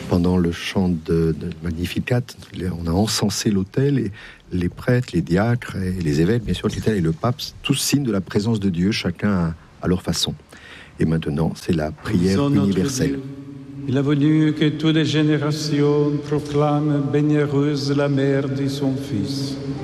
Pendant le chant de Magnificat, on a encensé l'autel et les prêtres, les diacres et les évêques, bien sûr, l'autel et le pape, tous signes de la présence de Dieu, chacun à leur façon. Et maintenant, c'est la prière universelle. Il a voulu que toutes les générations proclament bienheureuse la mère de son Fils.